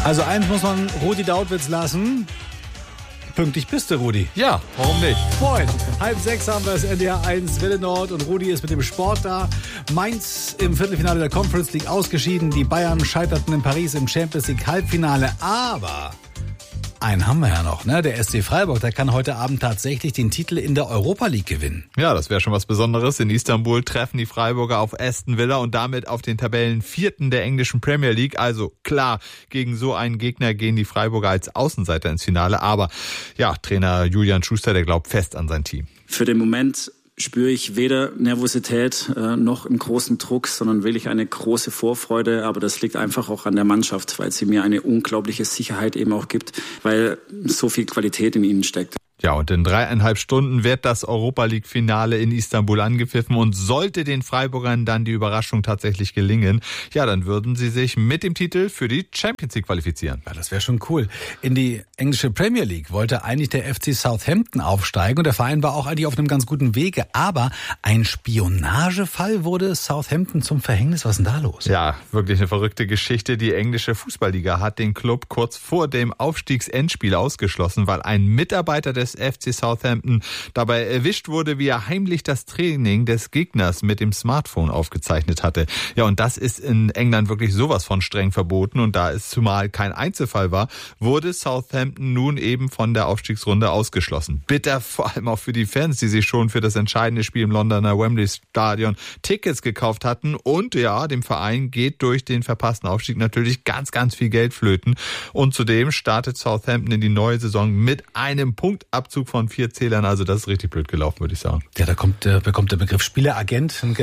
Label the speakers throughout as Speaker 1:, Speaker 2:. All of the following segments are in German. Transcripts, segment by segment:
Speaker 1: Also eins muss man Rudi Dautwitz lassen. Pünktlich bist du, Rudi.
Speaker 2: Ja, warum nicht?
Speaker 1: Moin. 5:30 haben wir das NDR 1 Welle Nord und Rudi ist mit dem Sport da. Mainz im Viertelfinale der Conference League ausgeschieden. Die Bayern scheiterten in Paris im Champions League Halbfinale. Aber einen haben wir ja noch, ne? Der SC Freiburg, der kann heute Abend tatsächlich den Titel in der Europa League gewinnen.
Speaker 2: Ja, das wäre schon was Besonderes. In Istanbul treffen die Freiburger auf Aston Villa und damit auf den Tabellenvierten der englischen Premier League. Also klar, gegen so einen Gegner gehen die Freiburger als Außenseiter ins Finale. Aber ja, Trainer Julian Schuster, der glaubt fest an sein Team.
Speaker 3: Für den Moment spüre ich weder Nervosität noch einen großen Druck, sondern wirklich eine große Vorfreude. Aber das liegt einfach auch an der Mannschaft, weil sie mir eine unglaubliche Sicherheit eben auch gibt, weil so viel Qualität in ihnen steckt.
Speaker 2: Ja, und in 3,5 Stunden wird das Europa-League-Finale in Istanbul angepfiffen und sollte den Freiburgern dann die Überraschung tatsächlich gelingen, ja, dann würden sie sich mit dem Titel für die Champions League qualifizieren.
Speaker 1: Ja, das wäre schon cool. In die englische Premier League wollte eigentlich der FC Southampton aufsteigen und der Verein war auch eigentlich auf einem ganz guten Wege, aber ein Spionagefall wurde Southampton zum Verhängnis. Was ist denn da los?
Speaker 2: Ja, wirklich eine verrückte Geschichte. Die englische Fußballliga hat den Club kurz vor dem Aufstiegsendspiel ausgeschlossen, weil ein Mitarbeiter des FC Southampton dabei erwischt wurde, wie er heimlich das Training des Gegners mit dem Smartphone aufgezeichnet hatte. Ja, und das ist in England wirklich sowas von streng verboten. Und da es zumal kein Einzelfall war, wurde Southampton nun eben von der Aufstiegsrunde ausgeschlossen. Bitter vor allem auch für die Fans, die sich schon für das entscheidende Spiel im Londoner Wembley Stadion Tickets gekauft hatten. Und ja, dem Verein geht durch den verpassten Aufstieg natürlich ganz, ganz viel Geld flöten. Und zudem startet Southampton in die neue Saison mit einem Punktabzug von 4 Zählern, also das ist richtig blöd gelaufen, würde ich sagen.
Speaker 1: Ja, da bekommt der Begriff Spieleragent eine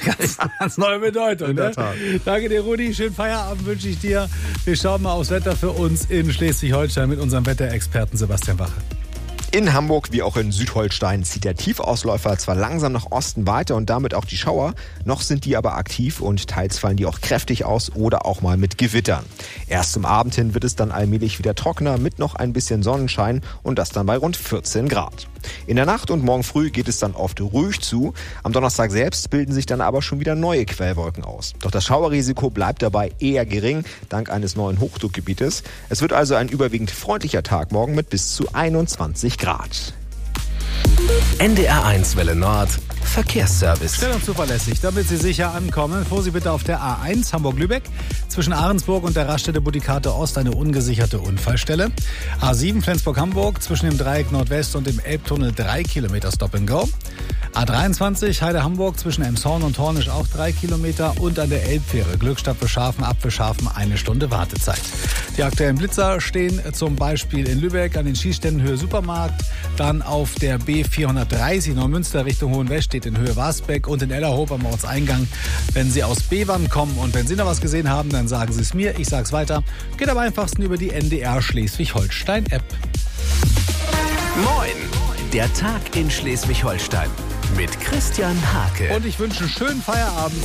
Speaker 1: ganz neue Bedeutung.
Speaker 2: In der Tat.
Speaker 1: Danke dir, Rudi. Schönen Feierabend wünsche ich dir. Wir schauen mal aufs Wetter für uns in Schleswig-Holstein mit unserem Wetterexperten Sebastian Wache.
Speaker 4: In Hamburg wie auch in Südholstein zieht der Tiefausläufer zwar langsam nach Osten weiter und damit auch die Schauer, noch sind die aber aktiv und teils fallen die auch kräftig aus oder auch mal mit Gewittern. Erst zum Abend hin wird es dann allmählich wieder trockener mit noch ein bisschen Sonnenschein und das dann bei rund 14 Grad. In der Nacht und morgen früh geht es dann oft ruhig zu. Am Donnerstag selbst bilden sich dann aber schon wieder neue Quellwolken aus. Doch das Schauerrisiko bleibt dabei eher gering, dank eines neuen Hochdruckgebietes. Es wird also ein überwiegend freundlicher Tag morgen mit bis zu 21 Grad.
Speaker 5: NDR 1 Welle Nord Verkehrsservice.
Speaker 1: Schnell und zuverlässig, damit Sie sicher ankommen. Fuhr Sie bitte auf der A1 Hamburg-Lübeck. Zwischen Ahrensburg und der Raststätte Budikate Ost eine ungesicherte Unfallstelle. A7 Flensburg-Hamburg zwischen dem Dreieck Nordwest und dem Elbtunnel 3 Kilometer Stop and Go. A23 Heide-Hamburg zwischen Emshorn und Hornisch auch 3 Kilometer und an der Elbfähre Glückstadt Beschafen, Abbeschafen 1 Stunde Wartezeit. Die aktuellen Blitzer stehen zum Beispiel in Lübeck an den Schießständen Höhe Supermarkt, dann auf der B430 Neumünster Richtung Hohenwest steht in Höhe Wasbeck und in Ellerhof am Ortseingang, wenn Sie aus Bevern kommen und wenn Sie noch was gesehen haben, dann sagen Sie es mir, ich sag's weiter. Geht am einfachsten über die NDR Schleswig-Holstein App.
Speaker 5: Moin, der Tag in Schleswig-Holstein mit Christian Hake.
Speaker 1: Und ich wünsche einen schönen Feierabend.